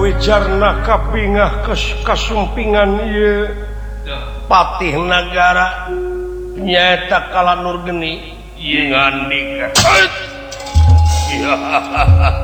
Wijarna kapingah kasumpingan ieu patih nagara nyaeta Kala Nurgeni ngandika